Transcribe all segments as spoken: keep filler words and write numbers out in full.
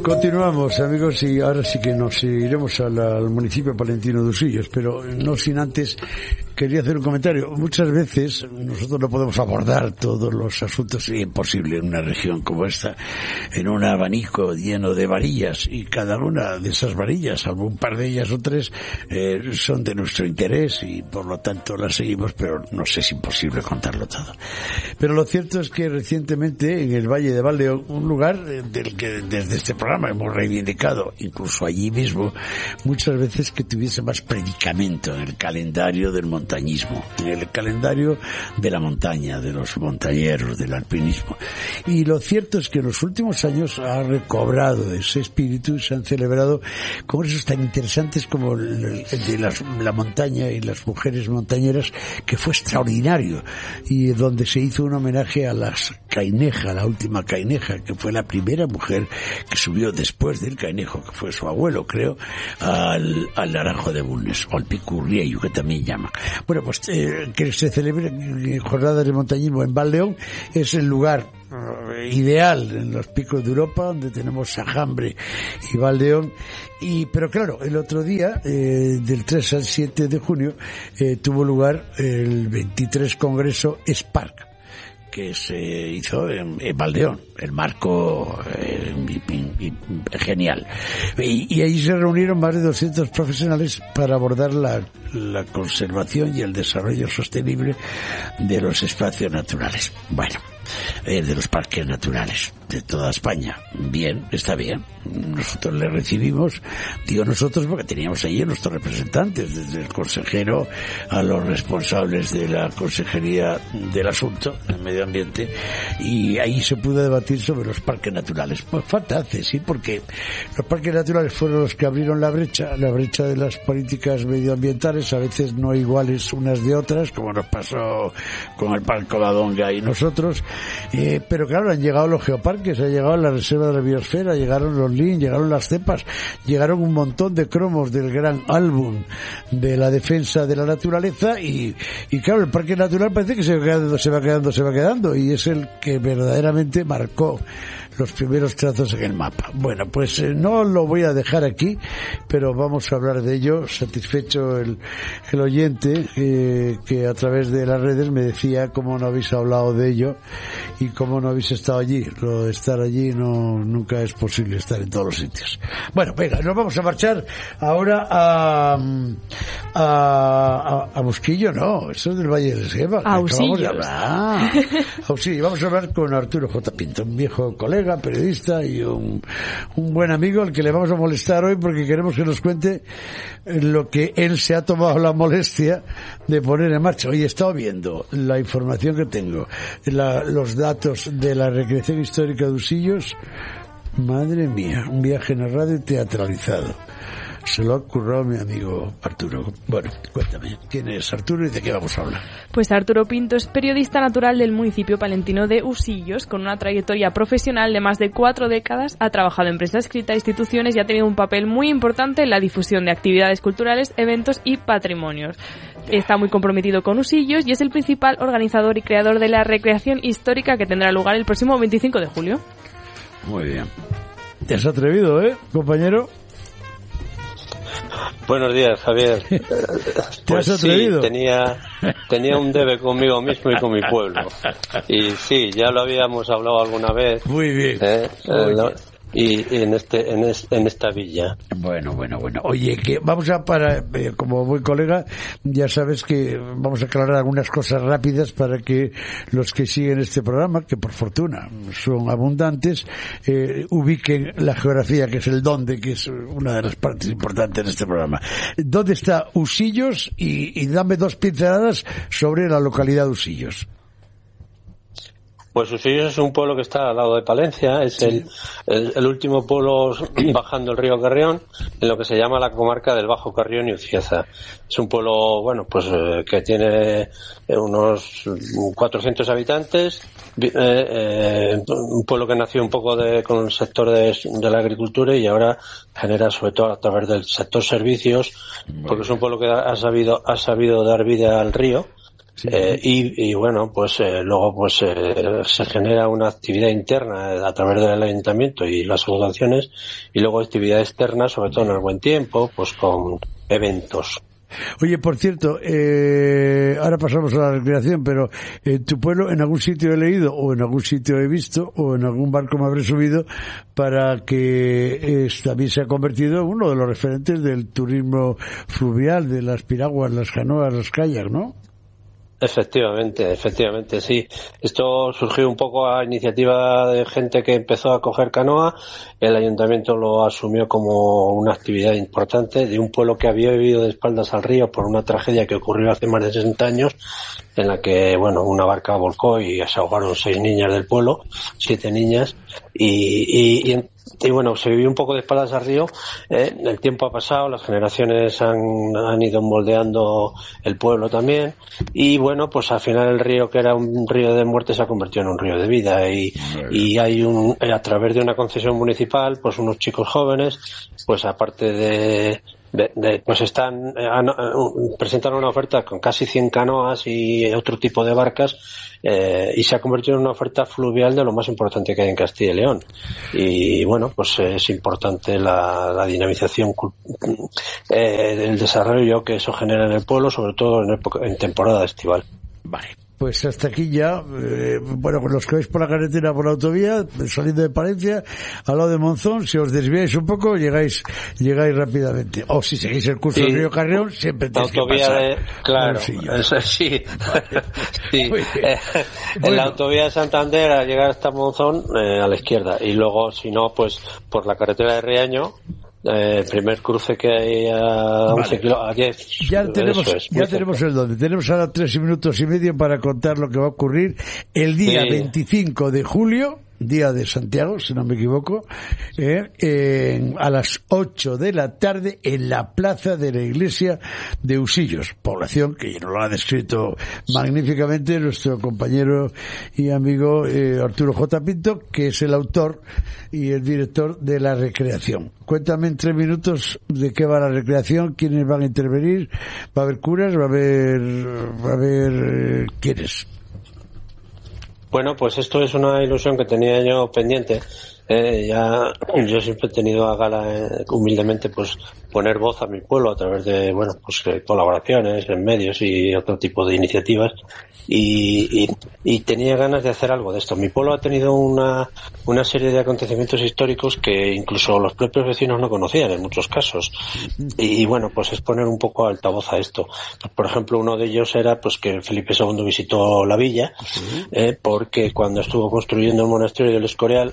Continuamos, amigos, y ahora sí que nos iremos al, al municipio palentino de Usillos, pero no sin antes quería hacer un comentario. Muchas veces nosotros no podemos abordar todos los asuntos, y es imposible en una región como esta, en un abanico lleno de varillas, y cada una de esas varillas, salvo un par de ellas o tres, eh, son de nuestro interés y por lo tanto las seguimos, pero nos es imposible contarlo todo. Pero lo cierto es que recientemente en el Valle de Valleón, un lugar del que desde este programa hemos reivindicado, incluso allí mismo, muchas veces que tuviese más predicamento en el calendario del montañismo, en el calendario de la montaña, de los montañeros, del alpinismo. Y lo cierto es que en los últimos años ha recobrado ese espíritu y se han celebrado congresos tan interesantes como el de las, la montaña y las mujeres montañeras, que fue extraordinario, y donde se hizo un homenaje a las Caineja, la última Caineja, que fue la primera mujer que subió después del Cainejo, que fue su abuelo, creo, al, al Naranjo de Bulnes, o al Picurriello, que también llama. Bueno, pues eh, que se celebren jornadas de montañismo en Valleón, es el lugar uh, ideal en los picos de Europa, donde tenemos Sajambre y Valleón. Y, pero claro, el otro día, eh, del tres al siete de junio, eh, tuvo lugar el veintitrés Congreso Spark, que se hizo en, en Valleón, el marco eh, y, y, y, genial. Y, y ahí se reunieron más de doscientos profesionales para abordar la, la conservación y el desarrollo sostenible de los espacios naturales. Bueno, eh, de los parques naturales de toda España. Bien, está bien. Nosotros le recibimos, digo nosotros porque teníamos ahí a nuestros representantes, desde el consejero a los responsables de la Consejería del Asunto, del Medio Ambiente, y ahí se pudo debatir sobre los parques naturales. Pues falta hace, sí, porque los parques naturales fueron los que abrieron la brecha, la brecha de las políticas medioambientales, a veces no iguales unas de otras, como nos pasó con el Parque Covadonga y nosotros, eh, pero claro, han llegado los geoparques, ha llegado la Reserva de la Biosfera, llegaron los L I N, llegaron las cepas, llegaron un montón de cromos del gran álbum de la defensa de la naturaleza, y, y claro, el parque natural parece que se va quedando, se va quedando, se va quedando, y es el que verdaderamente marcó los primeros trazos en el mapa. Bueno, pues eh, no lo voy a dejar aquí, pero vamos a hablar de ello. Satisfecho el, el oyente eh, que a través de las redes me decía cómo no habéis hablado de ello y cómo no habéis estado allí. Lo de estar allí no, nunca es posible estar en todos los sitios. Bueno, venga, nos vamos a marchar ahora a a, a, a Busquillo, no, eso es del Valle del Seba. A Usillos. Ah, a Usillos. Vamos a hablar con Arturo J. Pinto, un viejo colega, periodista y un, un buen amigo al que le vamos a molestar hoy porque queremos que nos cuente lo que él se ha tomado la molestia de poner en marcha. Hoy he estado viendo la información que tengo, la, los datos de la recreación histórica de Usillos. Madre mía, un viaje narrado y teatralizado. Se lo ha currado mi amigo Arturo. Bueno, cuéntame, ¿quién es Arturo y de qué vamos a hablar? Pues Arturo Pinto es periodista natural del municipio palentino de Usillos, con una trayectoria profesional de más de cuatro décadas. Ha trabajado en prensa escrita, instituciones y ha tenido un papel muy importante en la difusión de actividades culturales, eventos y patrimonios. Está muy comprometido con Usillos y es el principal organizador y creador de la recreación histórica que tendrá lugar el próximo veinticinco de julio. Muy bien. ¿Te has atrevido, eh, compañero? Buenos días, Javier. ¿Te Pues has atrevido? Sí, tenía, tenía un debe conmigo mismo y con mi pueblo. Y sí, ya lo habíamos hablado alguna vez. Muy bien. ¿eh? Eh, y, y en este en, es, en esta villa. Bueno, bueno, bueno. Oye, que vamos a para eh, como buen colega, ya sabes que vamos a aclarar algunas cosas rápidas para que los que siguen este programa, que por fortuna son abundantes, eh, ubiquen la geografía, que es el dónde, que es una de las partes importantes de este programa. ¿Dónde está Usillos? Y, y dame dos pinceladas sobre la localidad de Usillos. Pues Usillos es un pueblo que está al lado de Palencia, es sí. el, el, el último pueblo bajando el río Carrión, en lo que se llama la comarca del Bajo Carrión y Ucieza. Es un pueblo, bueno, pues eh, que tiene unos cuatrocientos habitantes, eh, eh, un pueblo que nació un poco de, con el sector de, de la agricultura y ahora genera sobre todo a través del sector servicios, porque es un pueblo que ha sabido, ha sabido dar vida al río. Sí. Eh, y, y bueno, pues eh, luego pues eh, se genera una actividad interna a través del ayuntamiento y las asociaciones, y luego actividad externa, sobre todo en el buen tiempo, pues con eventos. Oye, por cierto, eh, ahora pasamos a la recreación, pero en tu pueblo, en algún sitio he leído, o en algún sitio he visto, o en algún barco me habré subido, para que eh, también se ha convertido en uno de los referentes del turismo fluvial, de las piraguas, las canoas, los kayaks, ¿no? Efectivamente, efectivamente, sí. Esto surgió un poco a iniciativa de gente que empezó a coger canoa. El ayuntamiento lo asumió como una actividad importante de un pueblo que había vivido de espaldas al río por una tragedia que ocurrió hace más de sesenta años, en la que, bueno, una barca volcó y se ahogaron seis niñas del pueblo, siete niñas, y, y, y Y bueno, se vivió un poco de espaldas al río. Eh, el tiempo ha pasado, las generaciones han, han ido moldeando el pueblo también, y bueno, pues al final el río, que era un río de muerte, se ha convertido en un río de vida, y, y hay un, a través de una concesión municipal, pues unos chicos jóvenes, pues aparte de De, de, pues están eh, han, uh, presentan una oferta con casi cien canoas y otro tipo de barcas, eh, y se ha convertido en una oferta fluvial de lo más importante que hay en Castilla y León. Y bueno, pues eh, es importante la, la dinamización eh, del desarrollo que eso genera en el pueblo, sobre todo en, época, en temporada estival. Vale. Pues hasta aquí ya, eh, bueno, con los que vais por la carretera, por la autovía, saliendo de Palencia, al lado de Monzón, si os desviáis un poco, llegáis llegáis rápidamente. O si seguís el curso sí. del río Carrión, siempre tenéis que pasar. De, claro, eso sí. sí. Eh, bueno. En la autovía de Santander, al llegar hasta Monzón, eh, a la izquierda. Y luego, si no, pues por la carretera de Riaño, el eh, primer cruce que hay a once kilómetros, a diez. Ya tenemos, es, ya tenemos el dónde. Tenemos ahora tres minutos y medio para contar lo que va a ocurrir el día sí. veinticinco de julio, día de Santiago, si no me equivoco, eh, eh, a las ocho de la tarde en la plaza de la iglesia de Usillos, población que nos lo ha descrito magníficamente nuestro compañero y amigo eh, Arturo J. Pinto, que es el autor y el director de la recreación. Cuéntame en tres minutos de qué va la recreación, quiénes van a intervenir, va a haber curas, va a haber, va a haber eh, quiénes. Bueno, pues esto es una ilusión que tenía yo pendiente. Eh, ya yo siempre he tenido a gala eh, humildemente pues poner voz a mi pueblo a través de bueno pues eh, colaboraciones en medios y otro tipo de iniciativas, y, y, y tenía ganas de hacer algo de esto. Mi pueblo ha tenido una una serie de acontecimientos históricos que incluso los propios vecinos no conocían en muchos casos, y, y bueno, pues es poner un poco altavoz a esto. Por ejemplo, uno de ellos era pues que Felipe segundo visitó la villa, eh, porque cuando estuvo construyendo el monasterio del Escorial,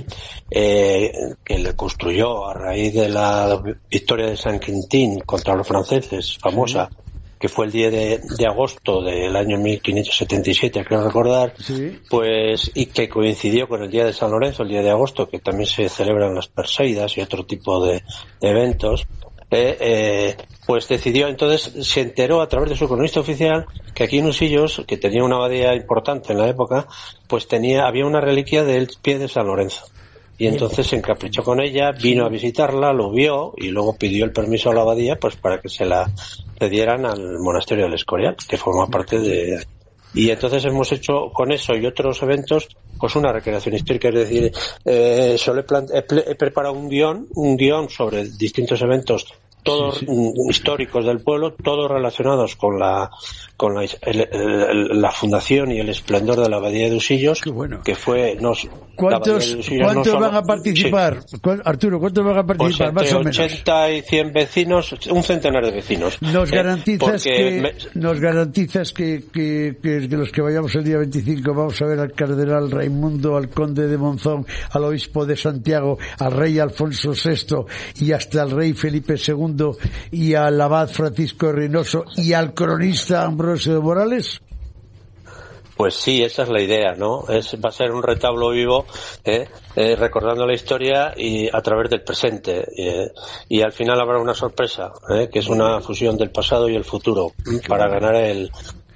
Eh, que le construyó a raíz de la victoria de San Quintín contra los franceses, famosa, sí. que fue el diez de, de agosto del año mil quinientos setenta y siete, creo recordar, sí. pues y que coincidió con el día de San Lorenzo, el diez de agosto, que también se celebran las Perseidas y otro tipo de, de eventos. Eh, eh, pues decidió, entonces se enteró a través de su cronista oficial que aquí en Usillos, que tenía una abadía importante en la época, pues tenía había una reliquia del pie de San Lorenzo. Y entonces se encaprichó con ella, vino a visitarla, lo vio y luego pidió el permiso a la abadía pues para que se la cedieran al monasterio del Escorial, que forma parte de... Y entonces hemos hecho con eso y otros eventos pues una recreación histórica, es decir, eh, solo he, plant- he, he preparado un guión, un guión sobre distintos eventos, todos sí, sí. históricos del pueblo, todos relacionados con la con la, el, el, la fundación y el esplendor de la abadía de Usillos, bueno. que fue nos ¿Cuántos, ¿cuántos no solo, van a participar? Sí. Arturo, ¿cuántos van a participar? Pues más o menos. ochenta y cien vecinos, un centenar de vecinos. Nos garantizas eh, que me... nos garantizas que, que, que, que los que vayamos el día veinticinco vamos a ver al cardenal Raimundo, al conde de Monzón, al obispo de Santiago, al rey Alfonso sexto y hasta al rey Felipe segundo y al abad Francisco Reynoso y al cronista Ambrosio de Morales? Pues sí, esa es la idea, ¿no? Es, va a ser un retablo vivo, eh, eh, recordando la historia y a través del presente. Eh, y al final habrá una sorpresa, eh, que es una fusión del pasado y el futuro, para ganar el,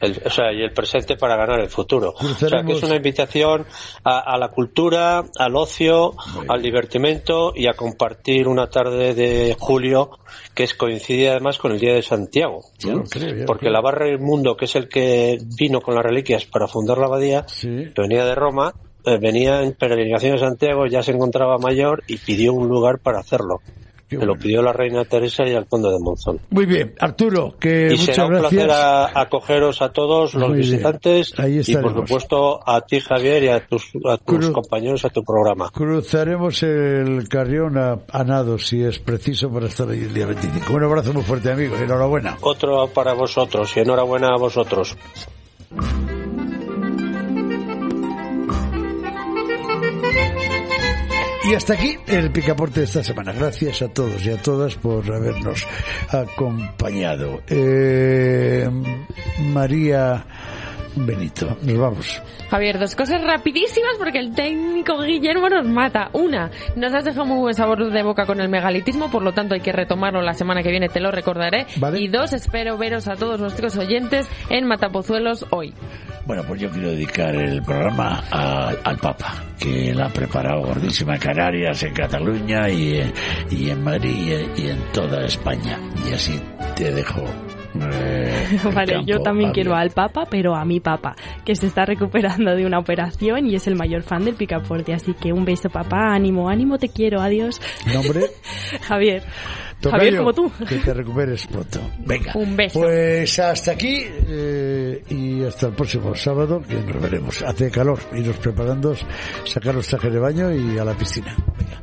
El, o sea, y el presente para ganar el futuro. Cruzaremos... O sea, que es una invitación a, a la cultura, al ocio, al divertimento y a compartir una tarde de julio que es coincide además con el Día de Santiago. Ya lo creo, ya lo Porque creo. el Abad Raimundo, que es el que vino con las reliquias para fundar la abadía, Sí. que venía de Roma, eh, venía en peregrinación a Santiago, ya se encontraba mayor y pidió un lugar para hacerlo. Qué Se lo bueno. pidió la reina Teresa y al conde de Monzón. Muy bien, Arturo, que Y muchas será un gracias. placer a- acogeros a todos los Muy bien. visitantes Ahí y por estaremos. supuesto a ti, Javier, y a tus, a tus Cru- compañeros, a tu programa. Cruzaremos el Carrión a, a nado, si es preciso, para estar ahí el día veinticinco. Un abrazo muy fuerte, amigo. Enhorabuena. Otro para vosotros y enhorabuena a vosotros. Y hasta aquí el picaporte de esta semana. Gracias a todos y a todas por habernos acompañado. Eh, María Benito, nos vamos. Javier, dos cosas rapidísimas porque el técnico Guillermo nos mata. Una, nos has dejado muy buen sabor de boca con el megalitismo, por lo tanto hay que retomarlo la semana que viene, te lo recordaré. Vale. Y dos, espero veros a todos nuestros oyentes en Matapozuelos hoy. Bueno, pues yo quiero dedicar el programa a- al Papa, que la ha preparado gordísima en Canarias, en Cataluña y, en- y en Madrid y, y en toda España. Y así te dejo. eh, el Vale, campo yo también abierto. quiero al Papa, pero a mi Papa, que se está recuperando de una operación y es el mayor fan del picaporte. Así que un beso, papá, ánimo, ánimo, te quiero, adiós. ¿Nombre? Javier. Tocayo, Javier, como tú. Que te recuperes pronto. Venga. Un beso. Pues hasta aquí eh, y hasta el próximo sábado, que nos veremos. Hace calor, iros preparando, sacar los trajes de baño y a la piscina. Venga.